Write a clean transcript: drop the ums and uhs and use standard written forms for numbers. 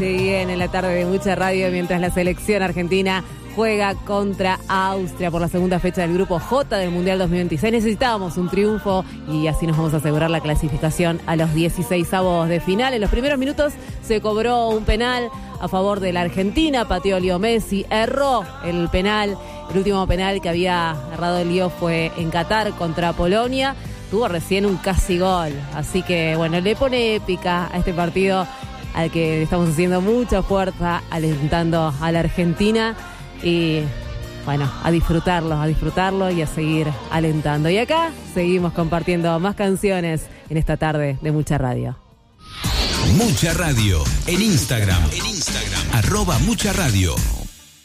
Cheyenne en la tarde de mucha radio mientras la selección argentina juega contra Austria por la segunda fecha del grupo J del Mundial 2026. Necesitábamos un triunfo y así nos vamos a asegurar la clasificación a los 16avos de final. En los primeros minutos se cobró un penal a favor de la Argentina, pateó Leo Messi, erró el penal. El último penal que había errado Leo fue en Qatar contra Polonia. Tuvo recién un casi gol, así que bueno, le pone épica a este partido al que estamos haciendo mucha fuerza, alentando a la Argentina y bueno, a disfrutarlo y a seguir alentando. Y acá seguimos compartiendo más canciones en esta tarde de Mucha Radio. Mucha Radio en Instagram. @mucharadio.